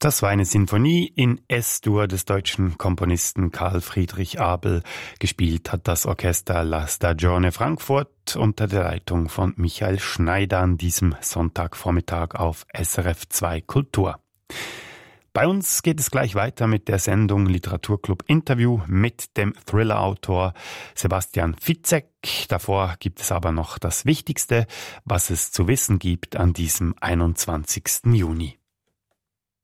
Das war eine Sinfonie in S-Dur des deutschen Komponisten Karl Friedrich Abel. Gespielt hat das Orchester La Stagione Frankfurt unter der Leitung von Michael Schneider an diesem Sonntagvormittag auf SRF 2 Kultur. Bei uns geht es gleich weiter mit der Sendung Literaturclub Interview mit dem Thriller-Autor Sebastian Fitzek. Davor gibt es aber noch das Wichtigste, was es zu wissen gibt an diesem 21. Juni.